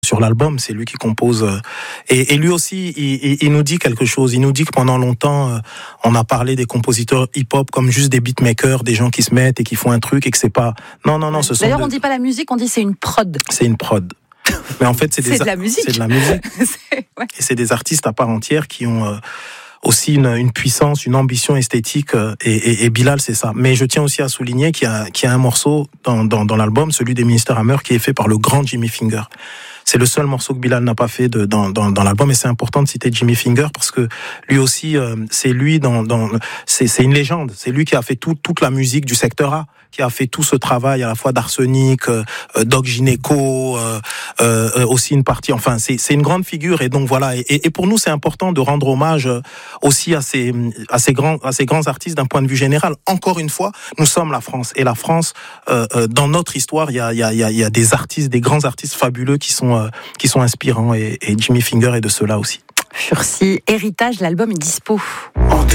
sur l'album, c'est lui qui compose. Et lui aussi, il nous dit quelque chose. Il nous dit que pendant longtemps, on a parlé des compositeurs hip-hop comme juste des beatmakers, des gens qui se mettent et qui font un truc et que c'est pas... Non, ce sont... D'ailleurs, on dit pas la musique, on dit c'est une prod. C'est une prod. Mais en fait, c'est de la musique. C'est de la musique. Ouais. Et c'est des artistes à part entière qui ont... aussi une puissance, une ambition esthétique, et Bilal, c'est ça. Mais je tiens aussi à souligner qu'il y a un morceau dans l'album, celui des Minister Hammer, qui est fait par le grand Jimmy Finger. C'est le seul morceau que Bilal n'a pas fait dans l'album, et c'est important de citer Jimmy Finger parce que lui aussi, c'est lui c'est une légende. C'est lui qui a fait toute la musique du secteur A, qui a fait tout ce travail à la fois d'Arsenic, Doc Gynéco, aussi une partie. Enfin, c'est une grande figure, et donc voilà. Et pour nous, c'est important de rendre hommage aussi à ces grands artistes d'un point de vue général. Encore une fois, nous sommes la France, et la France, dans notre histoire, il y a des artistes, des grands artistes fabuleux qui sont inspirants, et Jimmy Finger est de ceux-là aussi. Fursi, Héritage, l'album est dispo.